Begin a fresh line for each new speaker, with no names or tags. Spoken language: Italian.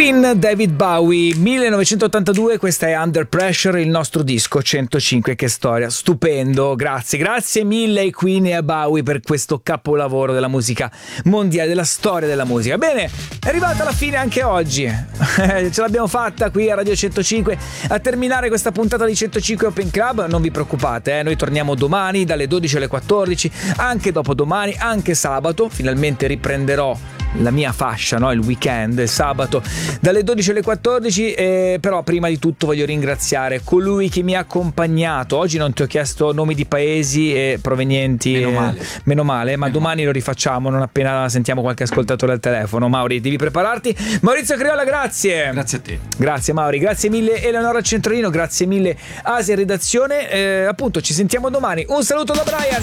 Queen, David Bowie, 1982, questa è Under Pressure, il nostro disco 105. Che storia, stupendo, grazie mille ai Queen e a Bowie per questo capolavoro della musica mondiale, della storia della musica. Bene, è arrivata la fine anche oggi, ce l'abbiamo fatta qui a Radio 105 a terminare questa puntata di 105 Open Club. Non vi preoccupate, noi torniamo domani dalle 12 alle 14, anche dopodomani, anche sabato, finalmente riprenderò la mia fascia, no? Il weekend, il sabato dalle 12 alle 14, però prima di tutto voglio ringraziare colui che mi ha accompagnato. Oggi non ti ho chiesto nomi di paesi e provenienti, meno male, ma domani lo rifacciamo non appena sentiamo qualche ascoltatore al telefono. Mauri, devi prepararti. Maurizio Criolla, grazie a te. Grazie Mauri, grazie mille Eleonora Centralino, grazie mille Asia in redazione, appunto ci sentiamo domani. Un saluto da Brian.